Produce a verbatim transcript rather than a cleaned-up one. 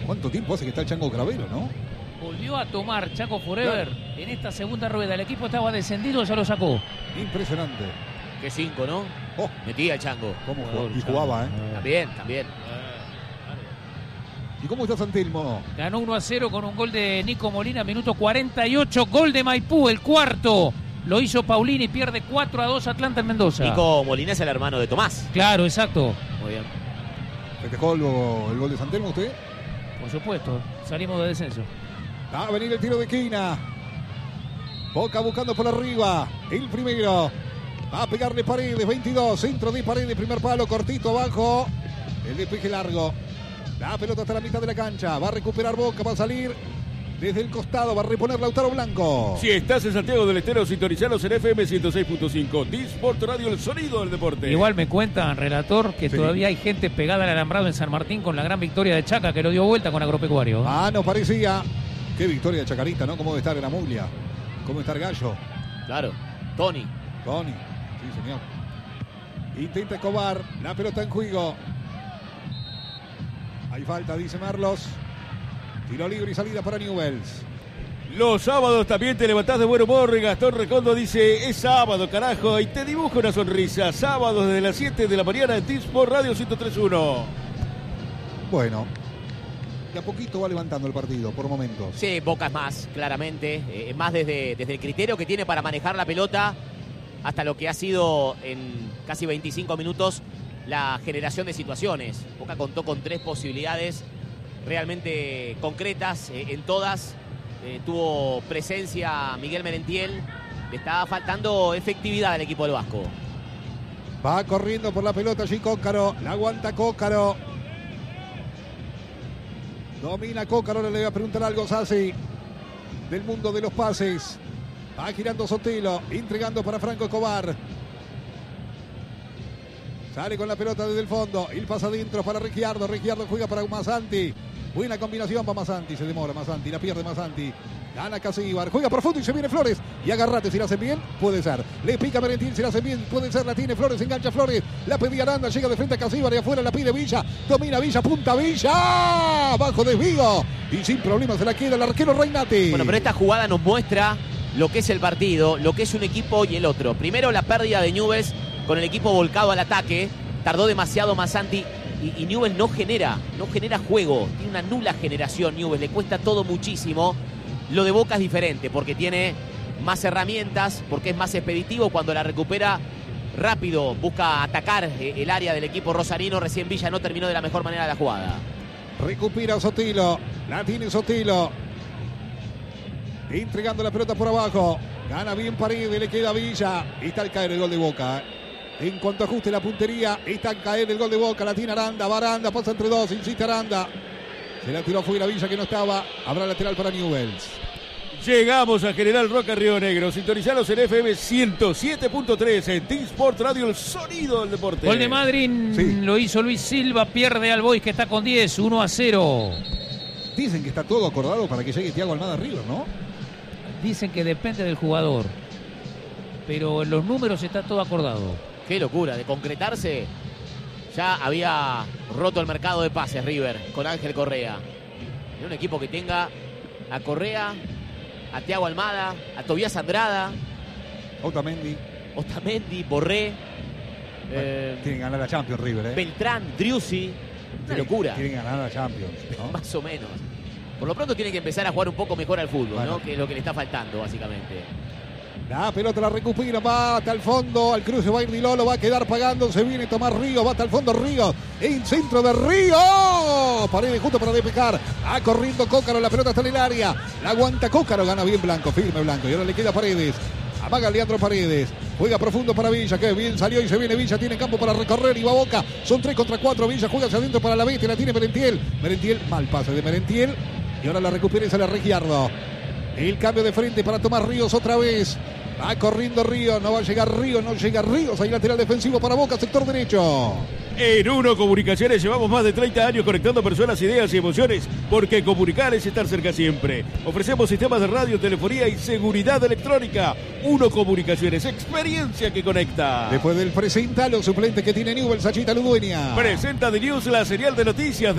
¿Cuánto tiempo hace que está el Chango Cravero, no? Volvió a tomar Chaco Forever Claro. en esta segunda rueda. El equipo estaba descendido, ya lo sacó. Impresionante. Qué cinco, ¿no? Oh, Metía el Chango. cómo Jugador, jugaba, y Chango. jugaba, ¿eh? También, también. ¿Y cómo está Santelmo? Ganó uno a cero con un gol de Nico Molina, minuto cuarenta y ocho. Gol de Maipú, el cuarto. Lo hizo Paulini, pierde cuatro a dos Atlanta en Mendoza. Nico Molina es el hermano de Tomás. Claro, exacto. Muy bien. ¿Festejó el, el gol de Santelmo usted? Por supuesto, salimos de descenso. Va a venir el tiro de esquina. Boca buscando por arriba. El primero. Va a pegarle Paredes, veintidós. Centro de Paredes, primer palo, cortito abajo. El despeje largo. La pelota hasta la mitad de la cancha. Va a recuperar Boca, va a salir desde el costado. Va a reponer Lautaro Blanco. Si estás en Santiago del Estero, sintonizanos en F M ciento seis punto cinco. Disport Radio, el sonido del deporte. Igual me cuentan, relator, que Sí. todavía hay gente pegada al alambrado en San Martín con la gran victoria de Chaca que lo dio vuelta con Agropecuario. Ah, no parecía. Qué victoria de Chacarita, ¿no? ¿Cómo debe estar Gramuglia? ¿Cómo debe estar Gallo? Claro. Tony. Tony. Sí, señor. Intenta Escobar. La pelota en juego. Hay falta, dice Merlos. Tiro libre y salida para Newell's. Los sábados también te levantás de buen humor. Gastón Recondo dice, es sábado, carajo, y te dibuja una sonrisa. Sábados desde las siete de la mañana en Disport Radio ciento tres punto uno. Bueno. De a poquito va levantando el partido, por momentos. Sí, Boca es más, claramente. Eh, más desde, desde el criterio que tiene para manejar la pelota hasta lo que ha sido en casi veinticinco minutos la generación de situaciones. Boca contó con tres posibilidades realmente concretas eh, en todas. Eh, tuvo presencia Miguel Merentiel. Le estaba faltando efectividad al equipo del Vasco. Va corriendo por la pelota allí Cócaro. La aguanta Cócaro. Domina Cócaro. Le voy a preguntar algo Sassi del mundo de los pases. Va girando Sotelo. Entregando para Franco Escobar. Sale con la pelota desde el fondo. El pasa adentro para Ricciardo. Ricciardo juega para Masanti. Buena combinación para Masanti. Se demora Masanti. La pierde Masanti. Gana Casíbar. Juega profundo y se viene Flores. Y agarrate. Si la hacen bien, puede ser. Le pica Merentiel. Si la hacen bien, puede ser. La tiene Flores. Engancha Flores. La pedía Aranda. Llega de frente a Casíbar. Y afuera la pide Villa. Domina Villa. Punta Villa. Bajo desvío. Y sin problemas se la queda el arquero Reinati. Bueno, pero esta jugada nos muestra lo que es el partido, lo que es un equipo y el otro. Primero la pérdida de Newell's con el equipo volcado al ataque. Tardó demasiado Masanti y, y Newell's no genera, no genera juego. Tiene una nula generación Newell's, le cuesta todo muchísimo. Lo de Boca es diferente porque tiene más herramientas, porque es más expeditivo cuando la recupera rápido. Busca atacar el área del equipo rosarino. Recién Villa no terminó de la mejor manera la jugada. Recupera Sotelo. La tiene Sotelo. Entregando la pelota por abajo. Gana bien Paredes. Le queda Villa. Está al caer el gol de Boca. En cuanto ajuste la puntería, está al caer el gol de Boca. La tiene Aranda. Va Aranda. Pasa entre dos. Insiste Aranda. Se la tiró fuera Villa que no estaba. Habrá lateral para Newell's. Llegamos a General Roca, Río Negro. Sintonizanos en F M ciento siete punto tres en Disport Radio, el sonido del deporte. Gol de Madrid, Sí. lo hizo Luis Silva, pierde al Boys que está con diez, uno a cero. Dicen que está todo acordado para que llegue Thiago Almada River, ¿no? Dicen que depende del jugador, pero en los números está todo acordado. Qué locura, de concretarse ya había roto el mercado de pases River con Ángel Correa. En un equipo que tenga a Correa, a Thiago Almada, a Tobías Andrada, Otamendi. Otamendi, Borré, eh, Quieren ganar la Champions River, ¿eh? Beltrán, Driussi. Una Quieren- locura, Quieren ganar la Champions, ¿no? más o menos. Por lo pronto tiene que empezar a jugar un poco mejor al fútbol, Bueno. ¿no? Que es lo que le está faltando, básicamente. La pelota la recupera, va hasta el fondo, al cruce va a ir Di Lolo, va a quedar pagando, se viene Tomás Ríos, va hasta el fondo Ríos, en centro de Ríos, Paredes justo para despejar, va corriendo Cócaro, la pelota está en el área, la aguanta Cócaro, gana bien Blanco, firme Blanco, y ahora le queda Paredes, amaga Leandro Paredes, juega profundo para Villa, que bien salió y se viene Villa, tiene campo para recorrer y va Boca, son tres contra cuatro, Villa juega hacia adentro para la bestia, la tiene Merentiel, Merentiel, mal pase de Merentiel, y ahora la recupera y sale Ricciardo. El cambio de frente para Tomás Ríos otra vez. Va corriendo Ríos, no va a llegar Ríos, no llega Ríos. Hay lateral defensivo para Boca, sector derecho. En Uno Comunicaciones llevamos más de treinta años conectando personas, ideas y emociones, porque comunicar es estar cerca siempre. Ofrecemos sistemas de radio, telefonía y seguridad electrónica. Uno Comunicaciones, experiencia que conecta. Después del presenta, los suplentes que tiene Newell's, Sachita Ludueña. Presenta de News la señal de noticias